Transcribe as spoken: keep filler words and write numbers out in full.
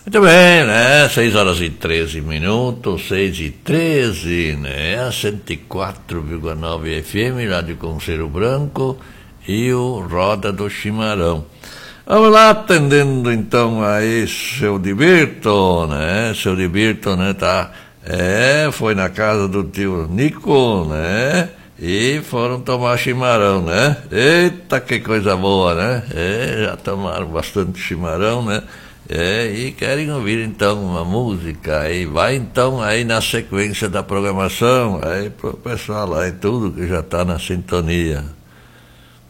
Muito bem, né? seis horas e treze minutos, seis e treze, né? A cento e quatro vírgula nove F M, Rádio Conselho Branco e o Roda do Chimarrão. Vamos lá, atendendo então aí seu Divirto, né? Seu Divirto, né? Tá, é, foi na casa do tio Nico, né? E foram tomar chimarrão, né? Eita, que coisa boa, né? É, já tomaram bastante chimarrão, né? É, e querem ouvir então uma música, aí vai então aí na sequência da programação, aí pro pessoal aí tudo que já está na sintonia.